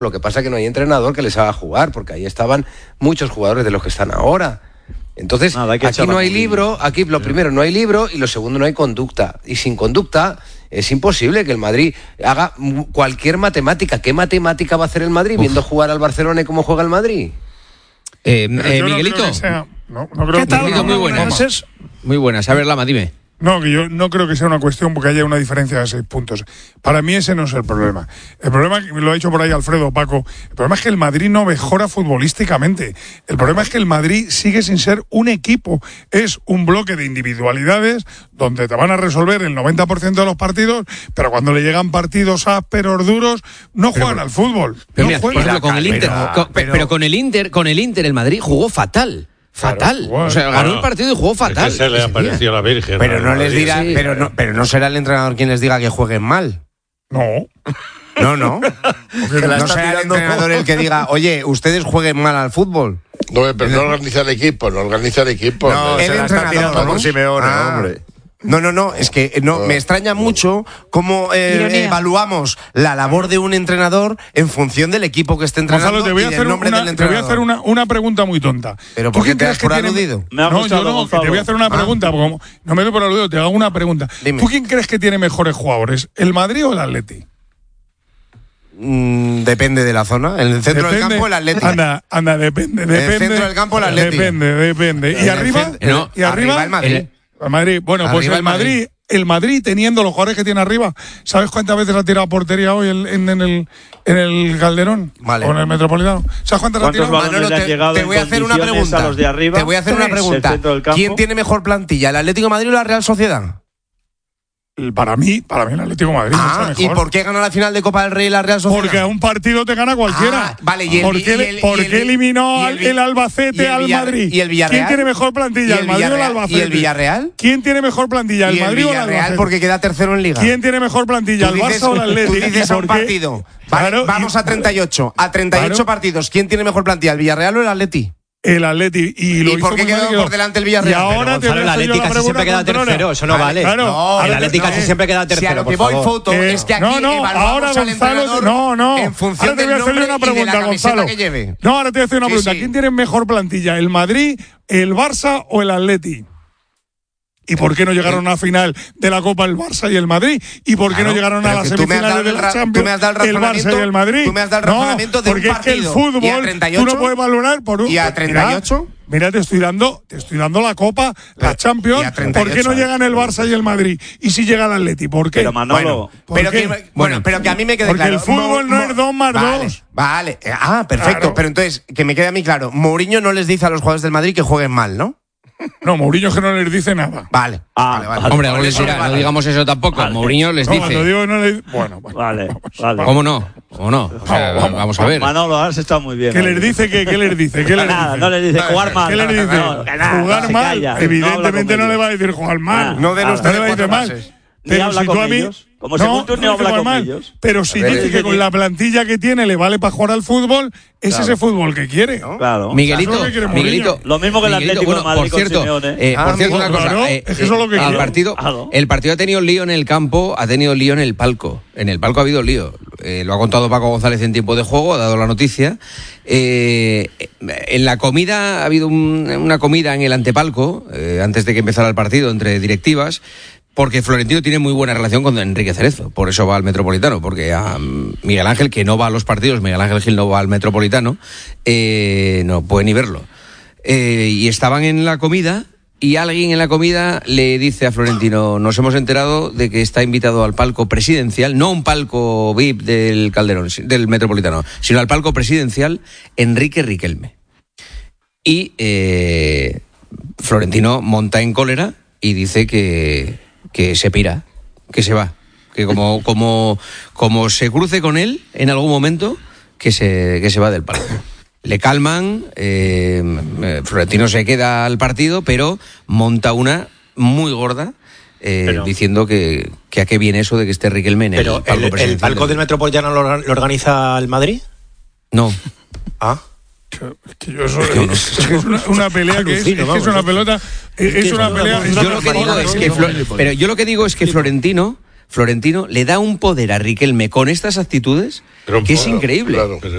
Lo que pasa es que no hay entrenador que les haga jugar, porque ahí estaban muchos jugadores de los que están ahora. Entonces, aquí no hay libro, aquí lo primero no hay libro y lo segundo no hay conducta. Y sin conducta es imposible que el Madrid haga cualquier matemática. ¿Qué matemática va a hacer el Madrid viendo jugar al Barcelona y cómo juega el Madrid? Miguelito. No creo que sea. Muy buenas. Muy buenas. A ver, Lama, dime. No, que yo no creo que sea una cuestión porque haya una diferencia de 6 puntos. Para mí ese no es el problema. El problema, lo ha dicho por ahí Alfredo, Paco, el problema es que el Madrid no mejora futbolísticamente. El problema es que el Madrid sigue sin ser un equipo. Es un bloque de individualidades donde te van a resolver el 90% de los partidos, pero cuando le llegan partidos ásperos, duros, no juegan al fútbol. Pero no mira, juegan. por ejemplo, con el Inter el Madrid jugó fatal. Fatal. Claro, o sea, ganó el partido y jugó fatal. Es que se le apareció la Virgen. Pero no les dirá, sí. pero no será el entrenador quien les diga que jueguen mal. No. No será el entrenador el que diga, oye, ustedes jueguen mal al fútbol. No, pero no organiza el equipo. No, Se la está tirando por Simeone, hombre. No, es que me extraña mucho cómo evaluamos la labor de un entrenador en función del equipo que esté entrenando. Gonzalo, y del nombre del entrenador. te voy a hacer una pregunta muy tonta. ¿Pero por qué te das por aludido? No, yo no, que te voy a hacer una pregunta. Como no me doy por aludido, te hago una pregunta. Dime. ¿Tú quién crees que tiene mejores jugadores? ¿El Madrid o el Atleti? Depende de la zona. En el centro del campo, el Atleti. Anda, depende. En el centro del campo, el Atleti. Depende. ¿Y arriba? ¿Y arriba el Madrid? El Madrid. Bueno, pues el Madrid teniendo los jugadores que tiene arriba, ¿sabes cuántas veces ha tirado a portería hoy en el Calderón? Vale. O en el Metropolitano. ¿Sabes cuántas ha tirado? Manolo, te voy a hacer una pregunta. Te voy a hacer una pregunta. ¿Quién tiene mejor plantilla, el Atlético de Madrid o la Real Sociedad? Para mí el Atlético de Madrid está mejor. ¿Y por qué gana la final de Copa del Rey la Real Sociedad? Porque a un partido te gana cualquiera. Vale, ¿Por qué eliminó el Albacete al Madrid? ¿Y el Villarreal? ¿Quién tiene mejor plantilla, el Madrid o el Albacete? ¿Y el Villarreal? ¿Quién tiene mejor plantilla, el Madrid o el Albacete? Porque queda tercero en Liga. ¿Quién tiene mejor plantilla, el Barça o el Atlético? Tú dices a un partido. Claro, vamos a 38. A 38 partidos. ¿Quién tiene mejor plantilla, el Villarreal o el Atleti? El Atleti. ¿Y por qué quedó por delante el Villarreal? Y ahora pero, Gonzalo, el Atleti casi siempre queda tercero, eso no vale. Claro, el Atleti casi siempre queda tercero. Si a lo que voy, Foto, es que aquí evaluamos al entrenador en función del nombre y de la camiseta que lleve. No, ahora te voy a hacer una pregunta. ¿Quién tiene mejor plantilla, el Madrid, el Barça o el Atleti? ¿Y por qué no llegaron a la final de la Copa el Barça y el Madrid? ¿Y por qué no llegaron a las semifinales de la Champions el Barça y el Madrid? Tú me has dado el razonamiento de un partido. Porque es que el fútbol tú no puedes valorar por un... ¿Y a 38? Mira, te estoy dando la Copa, la Champions. ¿Por qué no llegan el Barça y el Madrid? ¿Y si llega el Atleti? ¿Por qué? Pero Manolo… Pero que a mí me quede porque claro. Porque el fútbol no es 2 más 2. Vale. Perfecto. Claro. Pero entonces, que me quede a mí claro. Mourinho no les dice a los jugadores del Madrid que jueguen mal, ¿no? No, Mourinho es que no les dice nada. Vale. Hombre, no les dirá, no digamos eso tampoco. Vale. Mourinho les dice. Cuando digo no les… Bueno. Vale. ¿Cómo no? O sea, vamos a ver. Manolo, has estado muy bien. ¿Qué les dice? ¿Qué les dice? Nada, no les dice jugar mal. ¿Qué les dice? Jugar mal. Evidentemente no le va a decir jugar mal. No de los 3 le va a decir mal. Pero si tú a mí… Como segundo turno habla con ellos. Pero si dice que con la plantilla que tiene le vale para jugar al fútbol, es ese fútbol que quiere. Claro. Miguelito. Lo mismo que el Atlético de Madrid. Por cierto, una cosa. El partido ha tenido lío en el campo, ha tenido lío en el palco. En el palco ha habido lío. Lo ha contado Paco González en tiempo de juego, ha dado la noticia. En la comida ha habido una comida en el antepalco, antes de que empezara el partido, entre directivas. Porque Florentino tiene muy buena relación con Enrique Cerezo, por eso va al Metropolitano, porque a Miguel Ángel, que no va a los partidos, Miguel Ángel Gil no va al Metropolitano, no puede ni verlo. Y estaban en la comida y alguien en la comida le dice a Florentino: nos hemos enterado de que está invitado al palco presidencial, no un palco VIP del Calderón, del Metropolitano, sino al palco presidencial Enrique Riquelme. Y Florentino monta en cólera y dice que se pira, que se va, que como se cruce con él en algún momento, que se va del palco. Le calman, Florentino se queda al partido, pero monta una muy gorda, diciendo que a qué viene eso de que esté Riquelme en el palco presidencial. ¿El palco del Metropolitano lo organiza el Madrid? No. Es que yo es una pelea que es una pelota, es una pelea. Yo lo que digo es que Florentino le da un poder a Riquelme con estas actitudes que es increíble. Claro.